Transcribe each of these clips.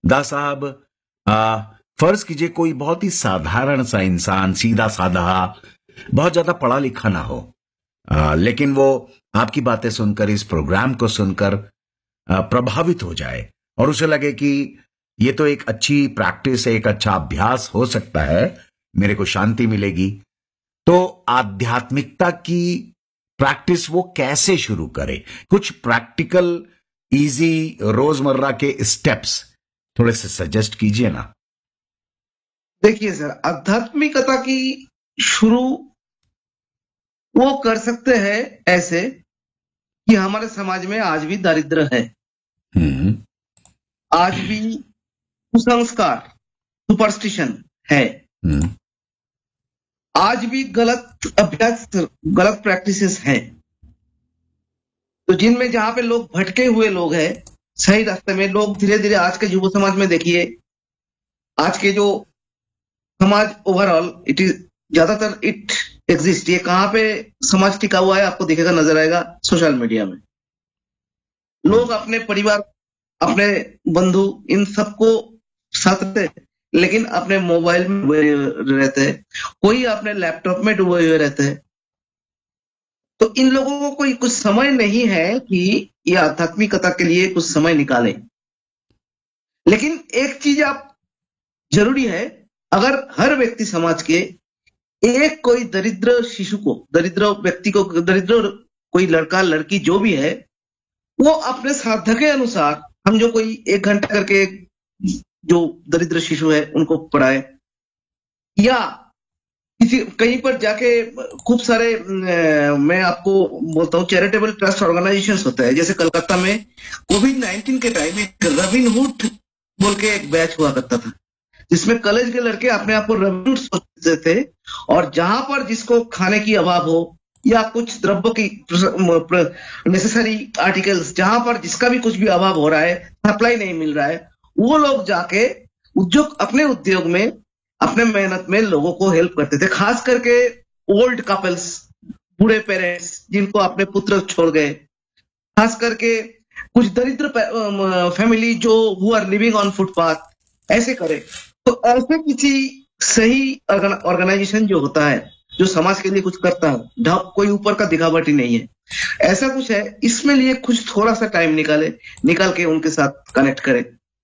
दास साहब, फर्ज कीजिए कोई बहुत ही साधारण सा इंसान, सीधा साधा, बहुत ज्यादा पढ़ा लिखा ना हो, लेकिन वो आपकी बातें सुनकर, इस प्रोग्राम को सुनकर प्रभावित हो जाए और उसे लगे कि ये तो एक अच्छी प्रैक्टिस है, एक अच्छा अभ्यास हो सकता है, मेरे को शांति मिलेगी। तो आध्यात्मिकता की प्रैक्टिस वो कैसे शुरू करे? कुछ प्रैक्टिकल इजी रोजमर्रा के स्टेप्स थोड़े से सजेस्ट कीजिए ना। देखिए सर, आध्यात्मिकता की शुरू वो कर सकते हैं ऐसे कि हमारे समाज में आज भी दारिद्र्य है, आज भी कुसंस्कार, सुपरस्टिशन है, आज भी गलत अभ्यास, गलत प्रैक्टिसेस हैं। तो जिनमें जहां पे लोग भटके हुए लोग हैं, सही रास्ते में लोग धीरे धीरे, आज के युवा समाज में देखिए, आज के जो समाज ओवरऑल, इट इज ज्यादातर इट एग्जिस्ट, ये कहां पे समाज टिका हुआ है आपको दिखेगा, नजर आएगा सोशल मीडिया में। लोग अपने परिवार, अपने बंधु, इन सबको साथ रहते, लेकिन अपने मोबाइल में डूबे रहते हैं, कोई अपने लैपटॉप में डूबे हुए रहते हैं। तो इन लोगों को कोई कुछ समय नहीं है कि ये आध्यात्मिकता के लिए कुछ समय निकाले। लेकिन एक चीज आप जरूरी है, अगर हर व्यक्ति समाज के एक कोई दरिद्र शिशु को, दरिद्र व्यक्ति को, दरिद्र कोई लड़का लड़की जो भी है, वो अपने साध्य के अनुसार, हम जो कोई 1 घंटा करके जो दरिद्र शिशु है उनको पढ़ाए, या किसी कहीं पर जाके खूब सारे, मैं आपको बोलता हूँ, चैरिटेबल ट्रस्ट ऑर्गेनाइजेशंस होते हैं। जैसे कलकत्ता में कोविड-19 के टाइम में रॉबिनहुड बोल के एक बैच हुआ करता था, जिसमें कॉलेज के लड़के अपने आप को रॉबिनहुड सोचते थे, और जहां पर जिसको खाने की अभाव हो या कुछ द्रव्य की नेसेसरी आर्टिकल्स, जहां पर जिसका भी कुछ भी अभाव हो रहा है, सप्लाई नहीं मिल रहा है, वो लोग जाके उद्योग, अपने उद्योग में, अपने मेहनत में लोगों को हेल्प करते थे। खास करके ओल्ड कपल्स, बूढ़े पेरेंट्स जिनको अपने पुत्र छोड़ गए, खास करके कुछ दरिद्र फैमिली जो who are living on footpath, ऐसे करे। तो ऐसे किसी सही ऑर्गेनाइजेशन जो होता है, जो समाज के लिए कुछ करता है, कोई ऊपर का दिखावटी नहीं है, ऐसा कुछ है, इसमें लिए कुछ थोड़ा सा टाइम निकाल के उनके साथ कनेक्ट करे।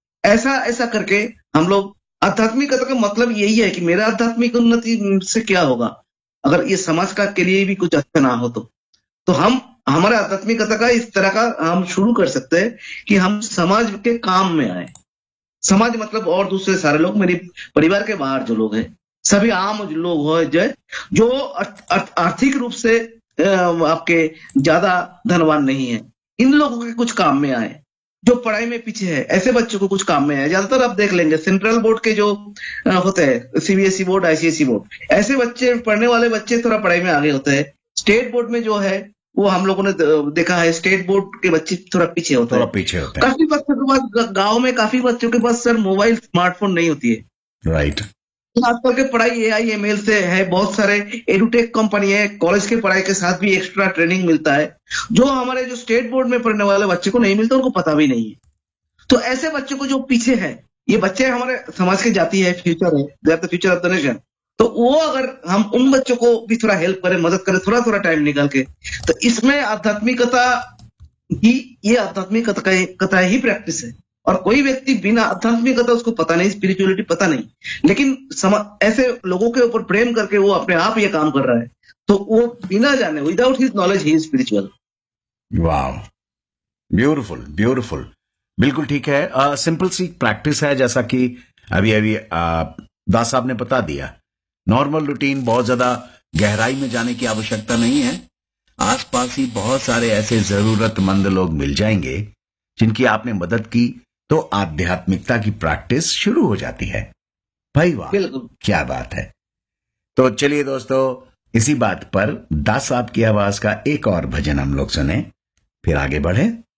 ऐसा करके हम लोग, आध्यात्मिकता का मतलब यही है कि मेरा आध्यात्मिक उन्नति से क्या होगा अगर ये समाज का के लिए भी कुछ अच्छा ना हो। तो हम हमारा आध्यात्मिकता का इस तरह का हम शुरू कर सकते हैं कि हम समाज के काम में आए। समाज मतलब और दूसरे सारे लोग, मेरे परिवार के बाहर जो लोग हैं, सभी आम लोग हो जो आर्थिक रूप से आपके ज्यादा धनवान नहीं है, इन लोगों के कुछ काम में आए। जो पढ़ाई में पीछे है, ऐसे बच्चों को कुछ काम में है। ज्यादातर आप देख लेंगे सेंट्रल बोर्ड के जो होते हैं, सीबीएसई बोर्ड, आईसीएसई बोर्ड, ऐसे बच्चे, पढ़ने वाले बच्चे थोड़ा पढ़ाई में आगे होते हैं। स्टेट बोर्ड में जो है, वो हम लोगों ने देखा है, स्टेट बोर्ड के बच्चे थोड़ा पीछे होते हैं। काफी बच्चों के पास, गाँव में काफी बच्चों के पास सर मोबाइल, स्मार्टफोन नहीं होती है। राइट। आजकल के पढ़ाई AI/ML से है, बहुत सारे एडुटेक कंपनी है, कॉलेज के पढ़ाई के साथ भी एक्स्ट्रा ट्रेनिंग मिलता है, जो हमारे जो स्टेट बोर्ड में पढ़ने वाले बच्चे को नहीं मिलता, उनको पता भी नहीं है। तो ऐसे बच्चों को जो पीछे है, ये बच्चे हमारे समाज की जाति है, फ्यूचर है, they are the future of the nation. तो वो अगर हम उन बच्चों को भी थोड़ा हेल्प करें, मदद करें, थोड़ा थोड़ा टाइम निकाल के, तो इसमें आध्यात्मिकता ही, ये आध्यात्मिकता ही प्रैक्टिस है। और कोई व्यक्ति बिना आध्यात्मिकता, उसको पता नहीं, स्पिरिचुअलिटी पता नहीं, लेकिन ऐसे लोगों के ऊपर प्रेम करके वो अपने आप ये काम कर रहा है, तो वो बिना जाने, without his knowledge he is spiritual. वाह, ब्यूटीफुल ब्यूटीफुल, बिल्कुल ठीक है। सिंपल सी प्रैक्टिस है, जैसा कि अभी दास साहब ने बता दिया। नॉर्मल रूटीन, बहुत ज्यादा गहराई में जाने की आवश्यकता नहीं है। आसपास ही बहुत सारे ऐसे जरूरतमंद लोग मिल जाएंगे जिनकी आपने मदद की, तो आध्यात्मिकता की प्रैक्टिस शुरू हो जाती है। भाई वाह, क्या बात है। तो चलिए दोस्तों, इसी बात पर दास साहब की आवाज का एक और भजन हम लोग सुने, फिर आगे बढ़े।